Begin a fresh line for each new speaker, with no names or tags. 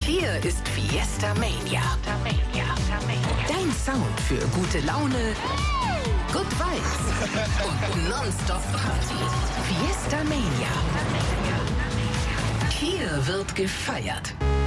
Hier ist Fiesta Mania. Dein Sound für gute Laune, Good Vibes und Nonstop Party. Fiesta Mania. Hier wird gefeiert.